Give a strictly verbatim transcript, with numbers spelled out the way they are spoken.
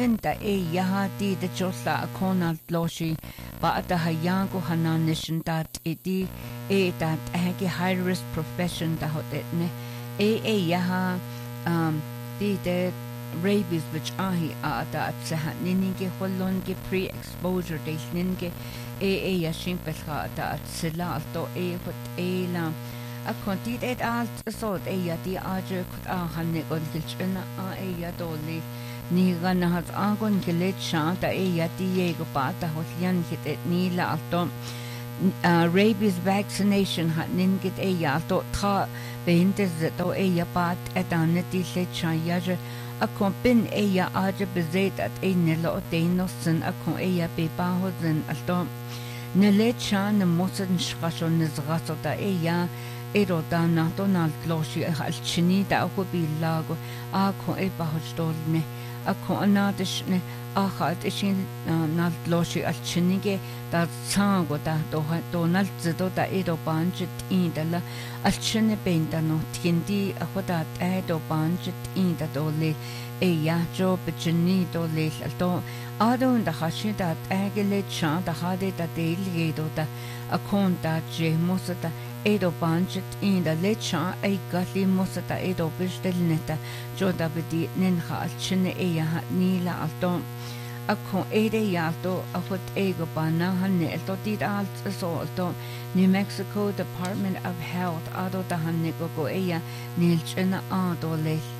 Menta e yaha di de chosa akona loshi ba ata hayango hananishin dat edi e dat hagi high risk profession da hotne e e yaha um di de rabies which ahi ata at saha ninge hollon ge pre exposure de ninge e e yashin pelha ata at sila alto e hot e la a kontit et alt so e ya di aje kut a hanne gon gilchna a e ya doli ni gana hat angon gelet shanta e ya di e go pata holian hit et ni la alto rabies vaccination hat ningit e ya to tha bentes to e ya pat et an ti le chaya a kompin e ya aje bezet at e nelo de nosen a kon e ya be pa hozen alto ne le chan mosen schashon nezraso da e ya ero da na donald loshi al chini da ko bi lago a ko e pa hostolne a ko anadishne a hat ishin na loshi al chinige da sango da do donald zido da ero banjit in da la al chine benda no tindi a hoda e do banjit in da do le e ya jo bechini do le alto adon da hashida agele chan da hade da dele do da a konta je mosata edo banjit in da lecha ay gatli mosata edo bistelneta joda bedi nenha alchine e ya nila alto akon ede yalto afot ego bana hanne elto dit alt so alto New Mexico Department of Health ado da hanne go go e ya nilchena ado le